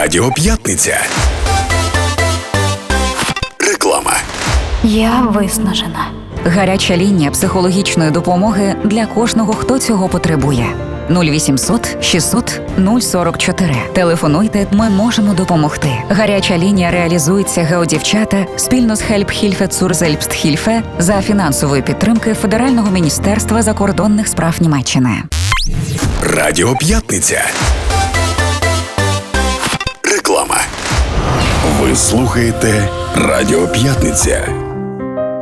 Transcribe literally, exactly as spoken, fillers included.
Радіо П'ятниця. Реклама. Я виснажена. Гаряча лінія психологічної допомоги для кожного, хто цього потребує. нуль вісімсот шістсот нуль сорок чотири. Телефонуйте, ми можемо допомогти. Гаряча лінія реалізується «Геодівчата» спільно з Help-Hilfe zur Selbsthilfe за фінансової підтримки Федерального міністерства закордонних справ Німеччини. Радіо П'ятниця. Реклама. Ви слухаєте Радіо П'ятниця.